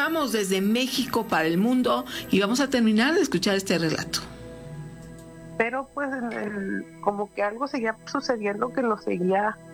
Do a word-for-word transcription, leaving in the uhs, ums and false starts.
Continuamos desde México para el mundo y vamos a terminar de escuchar este relato. Pero pues el, como que algo seguía sucediendo que lo seguía